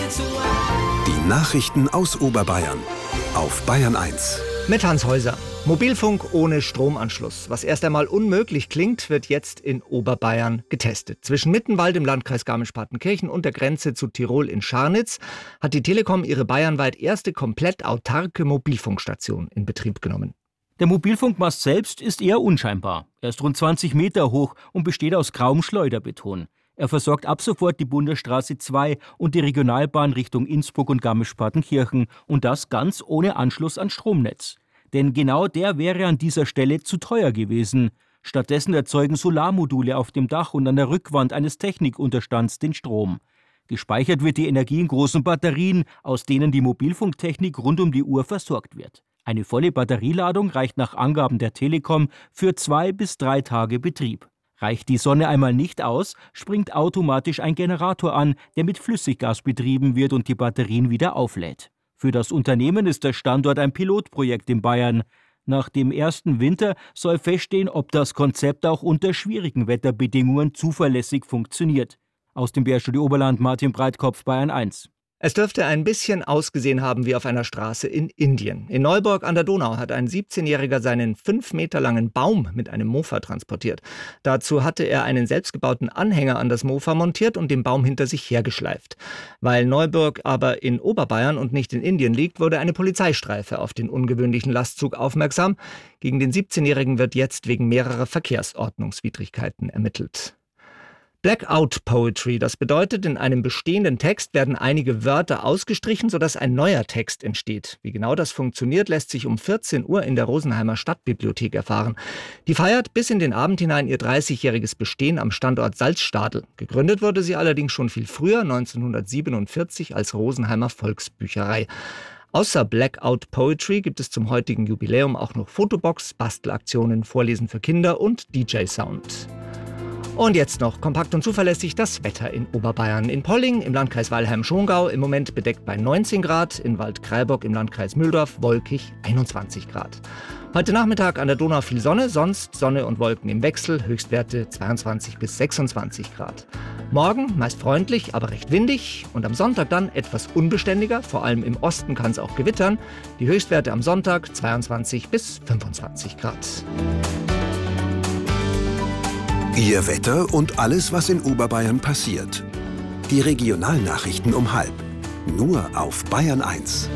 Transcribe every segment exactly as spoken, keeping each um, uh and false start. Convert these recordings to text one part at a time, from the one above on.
Die Nachrichten aus Oberbayern auf Bayern eins. Mit Hans Häuser. Mobilfunk ohne Stromanschluss. Was erst einmal unmöglich klingt, wird jetzt in Oberbayern getestet. Zwischen Mittenwald im Landkreis Garmisch-Partenkirchen und der Grenze zu Tirol in Scharnitz hat die Telekom ihre bayernweit erste komplett autarke Mobilfunkstation in Betrieb genommen. Der Mobilfunkmast selbst ist eher unscheinbar. Er ist rund zwanzig Meter hoch und besteht aus grauem Schleuderbeton. Er versorgt ab sofort die Bundesstraße zwei und die Regionalbahn Richtung Innsbruck und Garmisch-Partenkirchen und das ganz ohne Anschluss an Stromnetz. Denn genau der wäre an dieser Stelle zu teuer gewesen. Stattdessen erzeugen Solarmodule auf dem Dach und an der Rückwand eines Technikunterstands den Strom. Gespeichert wird die Energie in großen Batterien, aus denen die Mobilfunktechnik rund um die Uhr versorgt wird. Eine volle Batterieladung reicht nach Angaben der Telekom für zwei bis drei Tage Betrieb. Reicht die Sonne einmal nicht aus, springt automatisch ein Generator an, der mit Flüssiggas betrieben wird und die Batterien wieder auflädt. Für das Unternehmen ist der Standort ein Pilotprojekt in Bayern. Nach dem ersten Winter soll feststehen, ob das Konzept auch unter schwierigen Wetterbedingungen zuverlässig funktioniert. Aus dem Bärstudio Oberland, Martin Breitkopf, Bayern eins. Es dürfte ein bisschen ausgesehen haben wie auf einer Straße in Indien. In Neuburg an der Donau hat ein siebzehnjähriger seinen fünf Meter langen Baum mit einem Mofa transportiert. Dazu hatte er einen selbstgebauten Anhänger an das Mofa montiert und den Baum hinter sich hergeschleift. Weil Neuburg aber in Oberbayern und nicht in Indien liegt, wurde eine Polizeistreife auf den ungewöhnlichen Lastzug aufmerksam. Gegen den siebzehnjährigen wird jetzt wegen mehrerer Verkehrsordnungswidrigkeiten ermittelt. Blackout Poetry, das bedeutet, in einem bestehenden Text werden einige Wörter ausgestrichen, sodass ein neuer Text entsteht. Wie genau das funktioniert, lässt sich um vierzehn Uhr in der Rosenheimer Stadtbibliothek erfahren. Die feiert bis in den Abend hinein ihr dreißigjähriges Bestehen am Standort Salzstadl. Gegründet wurde sie allerdings schon viel früher, neunzehnhundertsiebenundvierzig, als Rosenheimer Volksbücherei. Außer Blackout Poetry gibt es zum heutigen Jubiläum auch noch Fotobox, Bastelaktionen, Vorlesen für Kinder und D J-Sound. Und jetzt noch kompakt und zuverlässig das Wetter in Oberbayern. In Polling im Landkreis Weilheim-Schongau im Moment bedeckt bei neunzehn Grad, in Waldkraiburg im Landkreis Mühldorf wolkig einundzwanzig Grad. Heute Nachmittag an der Donau viel Sonne, sonst Sonne und Wolken im Wechsel, Höchstwerte zweiundzwanzig bis sechsundzwanzig Grad. Morgen meist freundlich, aber recht windig und am Sonntag dann etwas unbeständiger, vor allem im Osten kann es auch gewittern. Die Höchstwerte am Sonntag zweiundzwanzig bis fünfundzwanzig Grad. Ihr Wetter und alles, was in Oberbayern passiert. Die Regionalnachrichten um halb. Nur auf Bayern eins.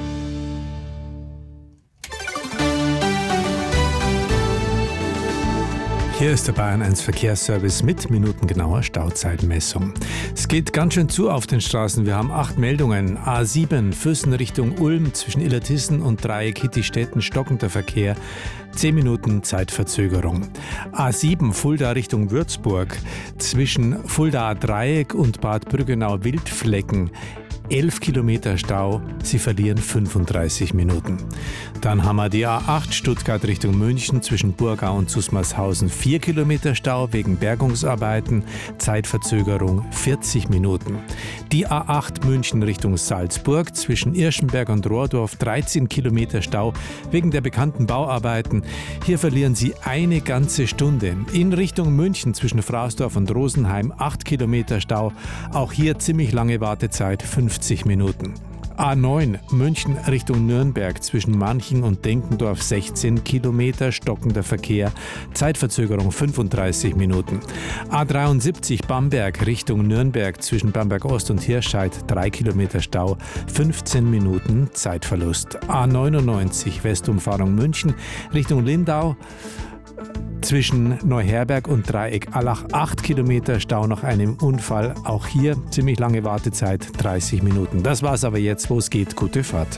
Hier ist der Bayern eins Verkehrsservice mit minutengenauer Stauzeitmessung. Es geht ganz schön zu auf den Straßen. Wir haben acht Meldungen. A sieben, Füssen Richtung Ulm zwischen Illertissen und Dreieck Hittistetten stockender Verkehr. zehn Minuten Zeitverzögerung. A sieben, Fulda Richtung Würzburg zwischen Fulda Dreieck und Bad Brüggenau Wildflecken. elf Kilometer Stau, Sie verlieren fünfunddreißig Minuten. Dann haben wir die A acht Stuttgart Richtung München zwischen Burgau und Susmarshausen. vier Kilometer Stau wegen Bergungsarbeiten, Zeitverzögerung vierzig Minuten. Die A acht München Richtung Salzburg zwischen Irschenberg und Rohrdorf. dreizehn Kilometer Stau wegen der bekannten Bauarbeiten. Hier verlieren Sie eine ganze Stunde. In Richtung München zwischen Frausdorf und Rosenheim. acht Kilometer Stau. Auch hier ziemlich lange Wartezeit, fünfzig Minuten. A neun München Richtung Nürnberg zwischen Manching und Denkendorf sechzehn Kilometer stockender Verkehr, Zeitverzögerung fünfunddreißig Minuten. A dreiundsiebzig Bamberg Richtung Nürnberg zwischen Bamberg Ost und Hirscheid drei Kilometer Stau, fünfzehn Minuten Zeitverlust. A neunundneunzig Westumfahrung München Richtung Lindau zwischen Neuherberg und Dreieck Allach acht Kilometer Stau nach einem Unfall. Auch hier ziemlich lange Wartezeit, dreißig Minuten. Das war's aber jetzt, wo es geht. Gute Fahrt.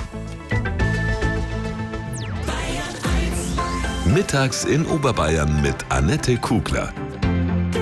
Mittags in Oberbayern mit Annette Kugler.